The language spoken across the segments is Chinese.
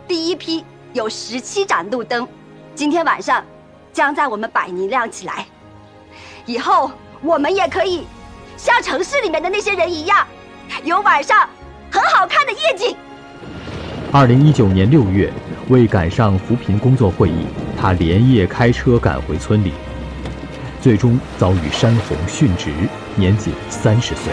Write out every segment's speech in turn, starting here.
第一批有17盏路灯，今天晚上将在我们百宁亮起来。以后我们也可以像城市里面的那些人一样，有晚上很好看的夜景。 2019年6月，为赶上扶贫工作会议，他连夜开车赶回村里，最终遭遇山洪殉职，年仅30岁。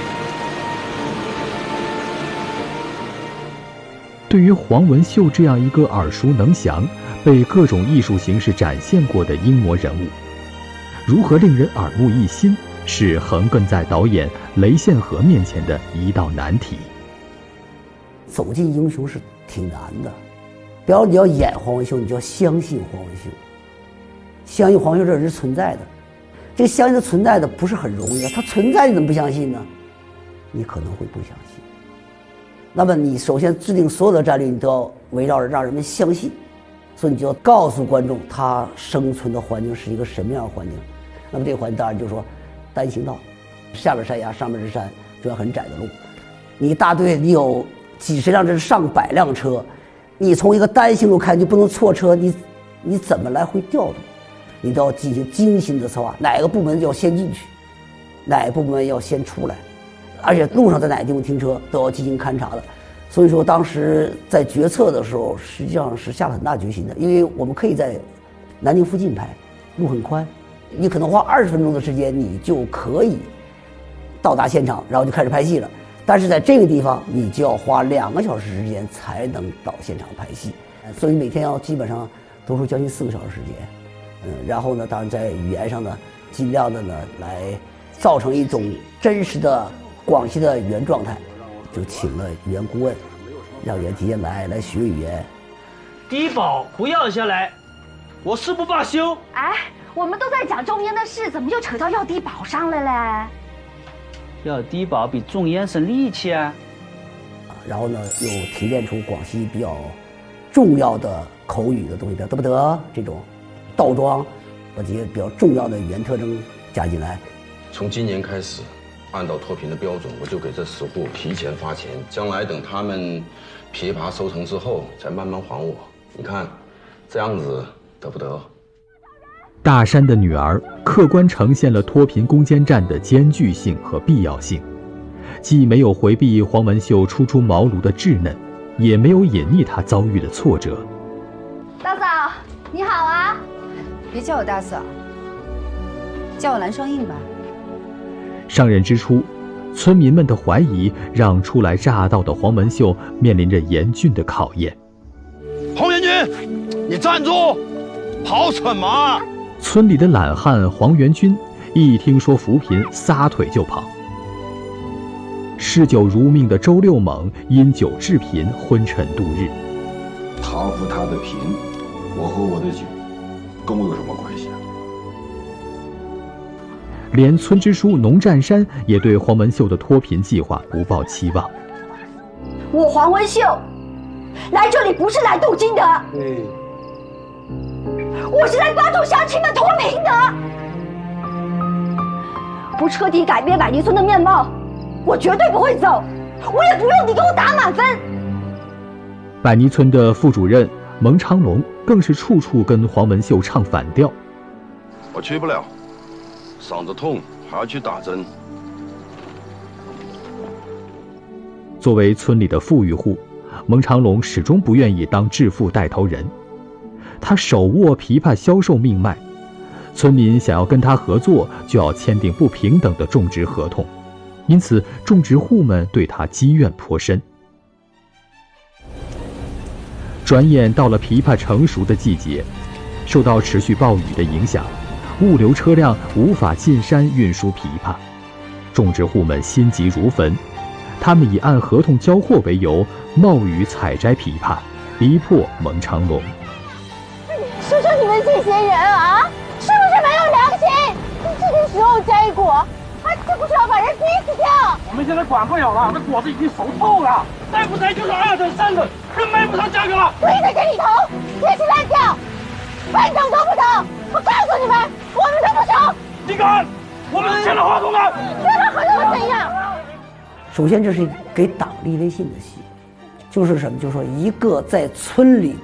对于黄文秀这样一个耳熟能详、被各种艺术形式展现过的英模人物，如何令人耳目一新，是横亘在导演雷献和面前的一道难题。 走进英雄是挺难的，比方你要演黄文秀，你就要相信黄文秀，相信黄文秀这人是存在的。这个相信他存在的不是很容易啊，他存在你怎么不相信呢？你可能会不相信。那么你首先制定所有的战略，你都要围绕着让人们相信，所以你就要告诉观众他生存的环境是一个什么样的环境。那么这个环境当然就是说单行道，下边山崖上面是山，中间很窄的路，你一大队你有几十辆甚至上百辆车，你从一个单行路开就不能错车，你怎么来回调动？你都要进行精心的策划，哪个部门要先进去，哪个部门要先出来，而且路上在哪个地方停车都要进行勘察的。所以说当时在决策的时候实际上是下了很大决心的，因为我们可以在南京附近拍，路很宽，你可能花20分钟的时间你就可以到达现场，然后就开始拍戏了。但是在这个地方你就要花2个小时时间才能到现场拍戏，所以每天要基本上都是将近4个小时时间。然后呢，当然在语言上呢，尽量的呢来造成一种真实的广西的语言状态，就请了语言顾问，让语言提前来学语言。 低保不要下来，我誓不罢休。 哎，我们都在讲种烟的事，怎么就扯到要低保上了嘞？ 要低保比种烟省力气啊。 然后呢，又提炼出广西比较重要的口语的东西，比如得不得这种。倒装，把这些比较重要的语言特征加进来。 从今年开始，按照脱贫的标准，我就给这10户提前发钱，将来等他们枇杷收成之后，再慢慢还我。你看，这样子得不得？ 大山的女儿客观呈现了脱贫攻坚战的艰巨性和必要性，既没有回避黄文秀初出茅庐的稚嫩，也没有隐匿她遭遇的挫折。 大嫂，你好啊！ 别叫我大嫂，叫我蓝双映吧。 上任之初，村民们的怀疑让初来乍到的黄文秀面临着严峻的考验。 黄元军，你站住！跑什么？ 村里的懒汉黄元军一听说扶贫，撒腿就跑。嗜酒如命的周六猛因酒致贫，昏沉度日。 他扶他的贫，我和我的酒跟我有什么关系啊？ 连村支书农占山也对黄文秀的脱贫计划不抱期望。 我黄文秀来这里不是来镀金的，我是来帮助乡亲们脱贫的。不彻底改变百宁村的面貌，我绝对不会走，我也不用你给我打满分。 百宁村的副主任蒙昌龙更是处处跟黄文秀唱反调。 我去不了，嗓子痛还要去打针。 作为村里的富裕户，蒙昌龙始终不愿意当致富带头人。他手握枇杷销售命脉，村民想要跟他合作，就要签订不平等的种植合同，因此种植户们对他积怨颇深。转眼到了枇杷成熟的季节，受到持续暴雨的影响，物流车辆无法进山运输枇杷，种植户们心急如焚，他们以按合同交货为由，冒雨采摘枇杷，逼迫蒙昌龙。 说说你们这些人啊，是不是没有良心？这个时候摘果，这不是要把人逼死掉？ 我们现在管不了了，这果子已经熟透了，再不摘就是2等3等，更卖不上价格了。 跪在这里头，别去烂掉，半等都不等！我告诉你们，我们都不成。 你敢？我们是签了合同的。 签了合同会怎样？ 首先，这是给党立威信的戏，就是什么？就是说，一个在村里